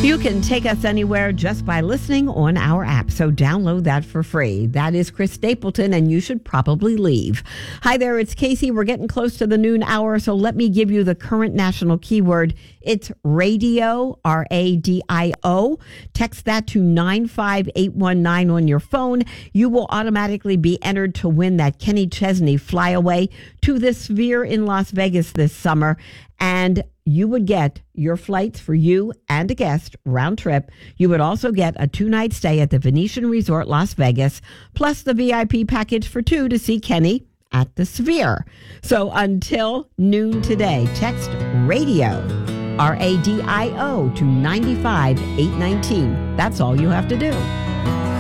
You can take us anywhere just by listening on our app, so download that for free. That is Chris Stapleton, and you should probably leave. Hi there, it's Casey. We're getting close to the noon hour, so let me give you the current national keyword. It's radio, R-A-D-I-O. Text that to 95819 on your phone. You will automatically be entered to win that Kenny Chesney flyaway to the Sphere in Las Vegas this summer. And you would get your flights for you and a guest round trip. You would also get a 2-night stay at the Venetian Resort Las Vegas, plus the VIP package for 2 to see Kenny at the Sphere. So until noon today, text radio, R-A-D-I-O, to 95819. That's all you have to do.